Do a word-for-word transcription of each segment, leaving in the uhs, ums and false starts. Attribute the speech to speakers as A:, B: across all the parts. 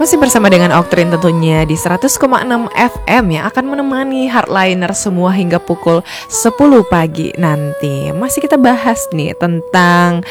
A: Masih bersama dengan Oktrin tentunya di seratus koma enam F M yang akan menemani Hardliner semua hingga pukul sepuluh pagi nanti. Masih kita bahas nih tentang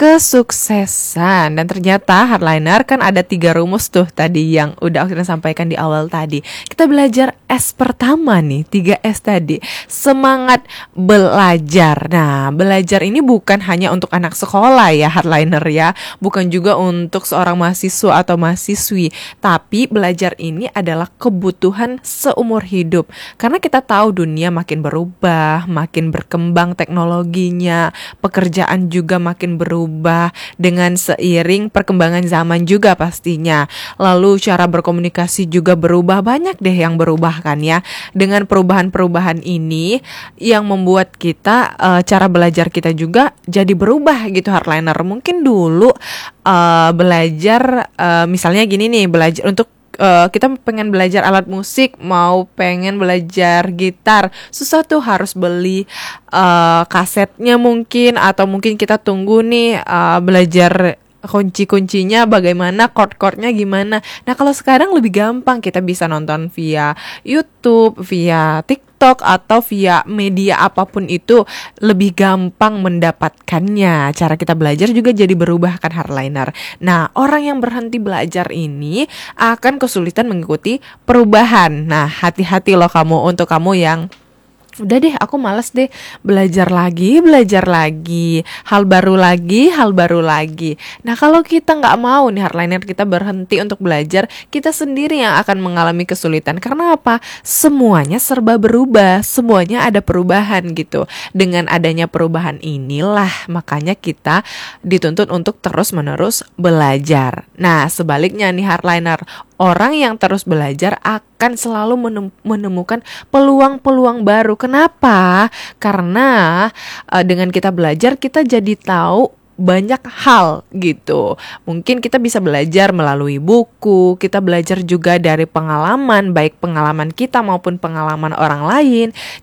A: kesuksesan. Dan ternyata Hardliner kan ada tiga rumus tuh tadi yang udah Oktrin sampaikan di awal tadi. Kita belajar S pertama nih, tiga S tadi. Semangat belajar. Nah, belajar ini bukan hanya untuk anak sekolah ya Hardliner ya, bukan juga untuk seorang mahasiswa atau mahasiswi, tapi belajar ini adalah kebutuhan seumur hidup. Karena kita tahu dunia makin berubah, makin berkembang teknologinya, pekerjaan juga makin berubah dengan seiring perkembangan zaman juga pastinya. Lalu cara berkomunikasi juga berubah, banyak deh yang berubah kan ya. Dengan perubahan-perubahan ini yang membuat kita uh, cara belajar kita juga jadi berubah gitu Hardliner. Mungkin dulu uh, belajar uh, misalnya gini nih, belajar untuk Uh, kita pengen belajar alat musik, mau pengen belajar gitar, susah tuh harus beli uh, kasetnya mungkin, atau mungkin kita tunggu nih uh, belajar kunci-kuncinya bagaimana, chord-chordnya gimana. Nah kalau sekarang lebih gampang, kita bisa nonton via YouTube, via TikTok, atau via media apapun itu, lebih gampang mendapatkannya. Cara kita belajar juga jadi berubah kan Hardliner. Nah orang yang berhenti belajar ini akan kesulitan mengikuti perubahan. Nah hati-hati loh kamu, untuk kamu yang udah deh aku malas deh belajar lagi, belajar lagi, hal baru lagi, hal baru lagi. Nah kalau kita gak mau nih Hardliner, kita berhenti untuk belajar, kita sendiri yang akan mengalami kesulitan. Karena apa? Semuanya serba berubah, semuanya ada perubahan gitu. Dengan adanya perubahan inilah makanya kita dituntut untuk terus menerus belajar. Nah sebaliknya nih Hardliner, orang yang terus belajar akan selalu menemukan peluang-peluang baru. Kenapa? Karena uh, dengan kita belajar kita jadi tahu banyak hal gitu. Mungkin kita bisa belajar melalui buku, kita belajar juga dari pengalaman, baik pengalaman kita maupun pengalaman orang lain.